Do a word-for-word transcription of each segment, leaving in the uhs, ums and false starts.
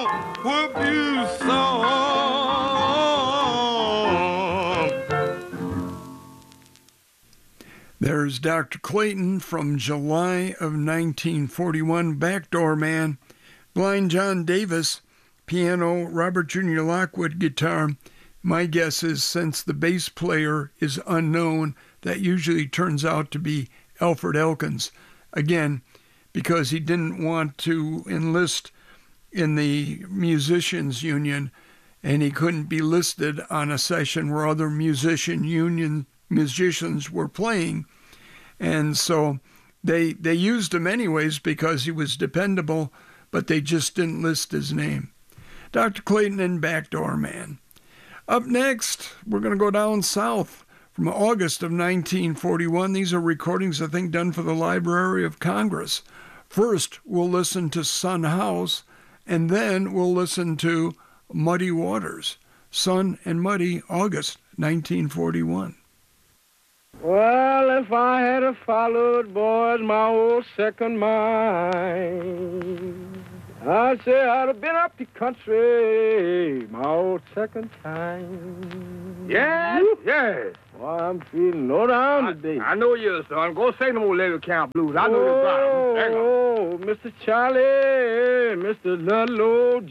whoop you some. There's Doctor Clayton from July of nineteen forty-one, Backdoor Man. Blind John Davis, piano, Robert Junior Lockwood guitar. My guess is, since the bass player is unknown, that usually turns out to be Alfred Elkins. Again, because he didn't want to enlist in the musicians union, and he couldn't be listed on a session where other musician union musicians were playing. And so they they used him anyways because he was dependable, but they just didn't list his name. Doctor Clayton and Backdoor Man. Up next, we're going to go down south from August of nineteen forty-one. These are recordings, I think, done for the Library of Congress. First, we'll listen to Son House, and then we'll listen to Muddy Waters. Son and Muddy, August nineteen forty-one. Well, if I had a followed, boys, my old second mind, I'd say I'd have been up the country my old second time. Yes, yes. Well, I'm feeling low down I, today. I know you, son. Go sing them old Levy Count blues. I know you're right. Oh, Mister Charlie, Mister Ludlow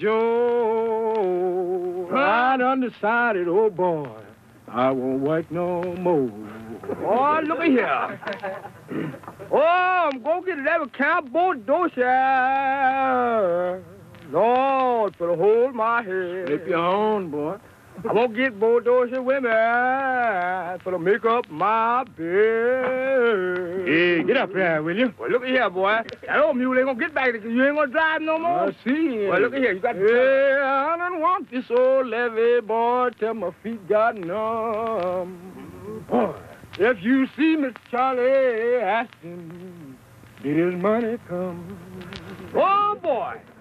Joe. Huh? Right undecided, oh boy, I won't work no more. Oh, look at here. Oh, I'm going to get Levy Count Bodosha. Lord, for to hold my head. Flip your own, boy. I won't get Bodosha women for to make up my bed. Hey, get up there, will you? Well, look at here, boy. That old mule ain't gonna get back. You ain't gonna drive no more. I see. Well, look at here. You got to... Hey, I don't want this old levee, boy, till my feet got numb. Boy, if you see Mister Charlie, ask him, did his money come? Oh, boy.